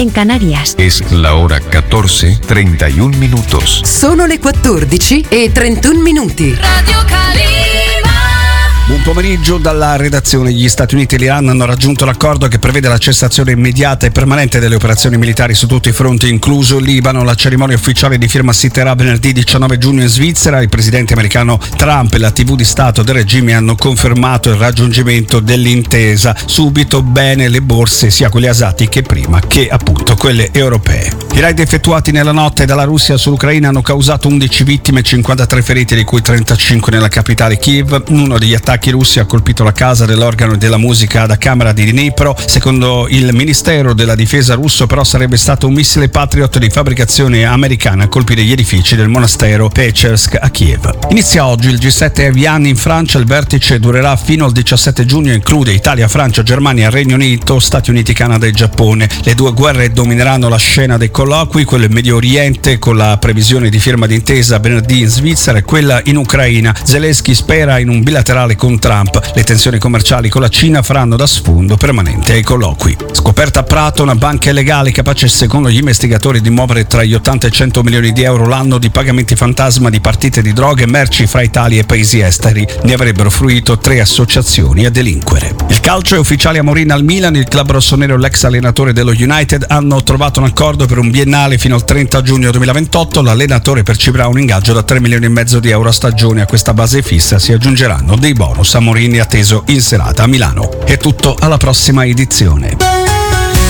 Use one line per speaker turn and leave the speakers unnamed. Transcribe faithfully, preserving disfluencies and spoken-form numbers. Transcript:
en Canarias.
Es la hora catorce, treinta y un minutos.
Sono le quattordici e trentuno minuti.
Radio Calima.
Buon pomeriggio dalla redazione. Gli Stati Uniti e l'Iran hanno raggiunto l'accordo che prevede la cessazione immediata e permanente delle operazioni militari su tutti i fronti, incluso il Libano. La cerimonia ufficiale di firma si terrà venerdì diciannove giugno in Svizzera. Il presidente americano Trump e la tivù di Stato del regime hanno confermato il raggiungimento dell'intesa. Subito bene le borse, sia quelle asiatiche prima che appunto quelle europee. I raid effettuati nella notte dalla Russia sull'Ucraina hanno causato undici vittime e cinquantatré feriti, di cui trentacinque nella capitale Kiev. Uno degli attacchi russi ha colpito la casa dell'organo della musica da camera di Dnipro. Secondo il Ministero della Difesa russo, però, sarebbe stato un missile Patriot di fabbricazione americana a colpire gli edifici del monastero Pechersk a Kiev. Inizia oggi il G sette a Evian in Francia. Il vertice durerà fino al diciassette giugno e include Italia, Francia, Germania, Regno Unito, Stati Uniti, Canada e Giappone. Le due guerre domineranno la scena dei colloqui, quello in Medio Oriente con la previsione di firma d'intesa venerdì in Svizzera e quella in Ucraina. Zelensky spera in un bilaterale con Trump. Le tensioni commerciali con la Cina faranno da sfondo permanente ai colloqui. Scoperta a Prato una banca illegale capace, secondo gli investigatori, di muovere tra gli ottanta e cento milioni di euro l'anno di pagamenti fantasma di partite di droghe e merci fra Italia e paesi esteri. Ne avrebbero fruito tre associazioni a delinquere. Il calcio è ufficiale a Mourinho al Milan. Il club rossonero e l'ex allenatore dello United hanno trovato un accordo per un biennale fino al trenta giugno duemilaventotto. L'allenatore percepirà un ingaggio da tre milioni e mezzo di euro a stagione. A questa base fissa si aggiungeranno dei bonus a Mourinho atteso in serata a Milano. È tutto, alla prossima edizione.